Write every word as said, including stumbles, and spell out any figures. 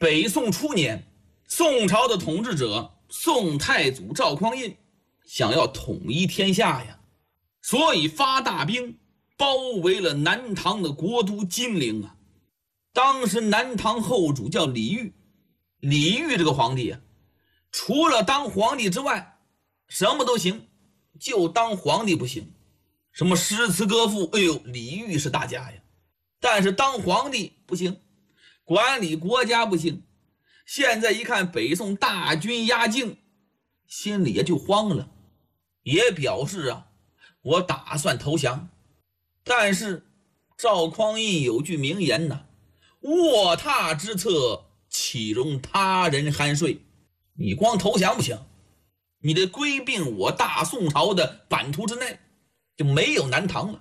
北宋初年，宋朝的统治者宋太祖赵匡胤想要统一天下呀，所以发大兵包围了南唐的国都金陵啊。当时南唐后主叫李煜，李煜这个皇帝啊，除了当皇帝之外什么都行，就当皇帝不行。什么诗词歌赋，哎呦，李煜是大家呀，但是当皇帝不行，管理国家不行。现在一看北宋大军压境，心里也就慌了，也表示啊，我打算投降。但是赵匡胤有句名言呐，卧榻之侧岂容他人酣睡，你光投降不行，你得归并我大宋朝的版图之内，就没有南唐了。